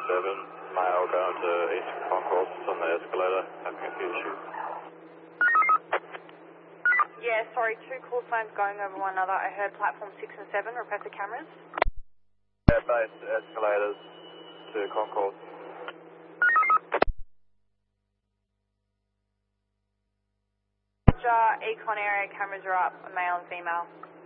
male going to East Concourse on the escalator, having a few issues. Yeah, sorry, two call signs going over one another. I heard platform 6 and 7, request the cameras. Yeah, base escalators to Concourse. Econ area cameras are up, male and female.